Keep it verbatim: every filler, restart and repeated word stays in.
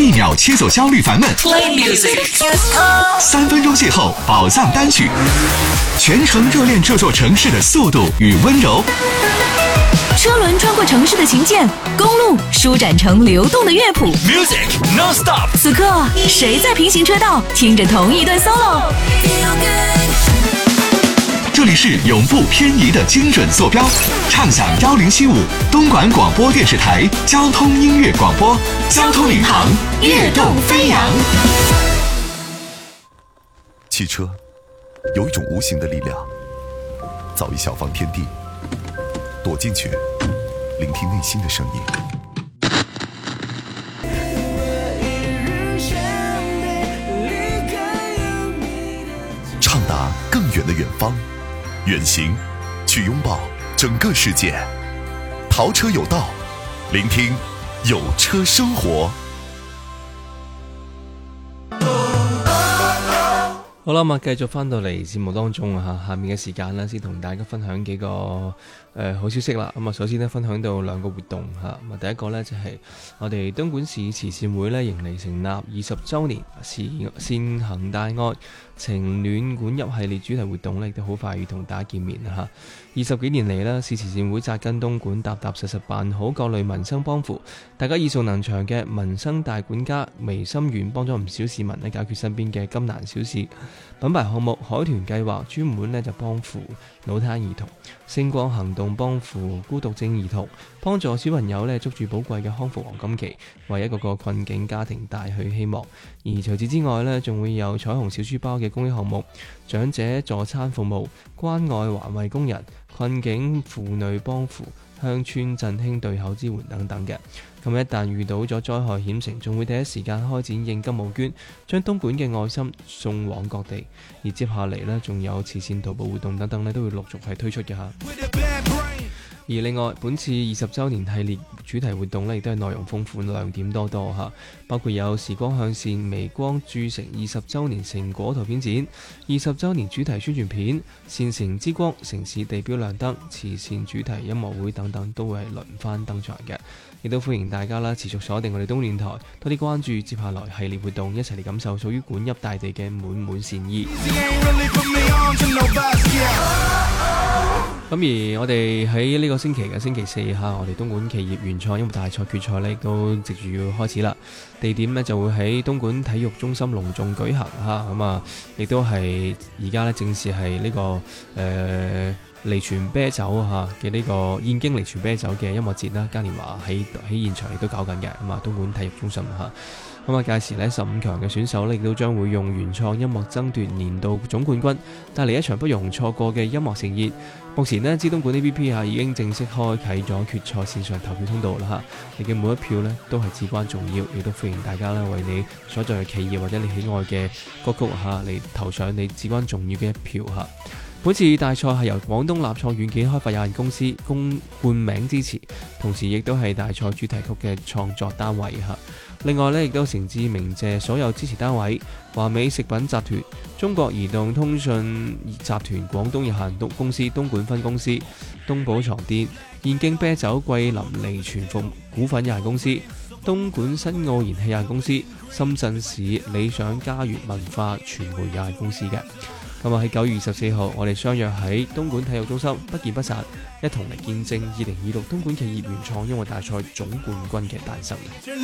一秒切走焦虑烦闷。Play music， 三分钟邂逅宝藏单曲，全程热恋这座城市的速度与温柔。 车轮穿过城市的琴键，公路舒展成流动的乐谱。 Music non stop。 此刻，谁在平行车道听着同一段 solo？ 这里是永不偏移的精准坐标，畅享幺零七五东莞广播电视台交通音乐广播，交通领航，跃动飞扬。 汽车有一种无形的力量，造一小方天地，躲进去，聆听内心的声音。畅达更远的远方，远行，去拥抱整个世界。淘车有道，聆听有车生活。 好啦，咁啊，繼續翻到嚟節目當中啊，下面嘅時間呢，先同大家分享幾個誒、呃、好消息啦。咁啊，首先呢，分享到兩個活動嚇。咁啊，第一個呢，就係、是、我哋東莞市慈善會呢，迎嚟成立二十週年，善行大愛情暖館入系列主題活動呢，亦都好快要同大家見面嚇。二十幾年嚟呢，市慈善會紮根東莞，踏踏實實辦好各類民生幫扶，大家耳熟能詳嘅民生大管家微心園幫咗唔少市民呢解決身邊嘅金難小事。品牌項目海豚計劃專門呢就幫扶腦癱兒童，星光行動幫扶孤獨症兒童，幫助小朋友呢捉住寶貴嘅康復黃金期，為一個個困境家庭帶去希望。而除此之外呢，仲會有彩虹小書包嘅公益項目、長者助餐服務、關愛環衛工人、困境婦女幫扶、鄉村振興對口支援等等嘅。咁一旦遇到咗災害險情，仲會第一時間開展應急募捐，將東莞嘅愛心送往各地。而接下嚟呢，仲有慈善徒步活動等等呢，都會陸續係推出嘅嚇。而另外，本次二十週年系列主題活動呢，亦都係內容豐富、亮點多多嚇，包括有時光向善、微光鑄成二十週年成果圖片展、二十週年主題宣傳片、善城之光、城市地標亮燈、慈善主題音樂會等等，都會係輪番登場嘅。亦都歡迎大家啦，持續鎖定我哋東電台，多啲關注接下來系列活動，一齊嚟感受屬於莞邑大地嘅滿滿善意。咁而我哋喺呢個星期嘅星期四嚇，我哋東莞企業原創音樂大賽決賽呢都藉住要開始啦。地點呢就會喺東莞體育中心隆重舉行嚇，咁啊亦都係而家呢正式係呢、這個誒。呃利泉啤酒嚇嘅呢個燕京利泉啤酒嘅音樂節啦，嘉年華喺喺現場亦都搞緊嘅，咁啊東莞體育中心嚇，咁啊屆時呢十五強嘅選手呢亦都將會用原創音樂爭奪年度總冠軍，帶嚟一場不容錯過嘅音樂盛宴。目前呢，知東莞 A P P 啊已經正式開啟咗決賽線上投票通道啦嚇，你嘅每一票呢都係至關重要，亦都歡迎大家呢為你所在嘅企業或者你喜愛嘅歌曲嚇嚟投上你至關重要嘅一票嚇。本次大賽係由廣東立創軟件開發有限公司公冠名支持，同時亦都係大賽主題曲嘅創作單位嚇。另外呢，亦都誠摯鳴謝所有支持單位：華美食品集團、中國移動通訊集團廣東有限公司東莞分公司、東寶床墊、燕京啤酒桂林利泉服股份有限公司、東莞新奧燃氣有限公司、深圳市理想家園文化傳媒有限公司嘅。咁啊喺九月二十四號，我哋相約喺東莞體育中心，不見不散，一同嚟見證二零二六東莞企業原創音樂大賽總冠軍嘅誕生。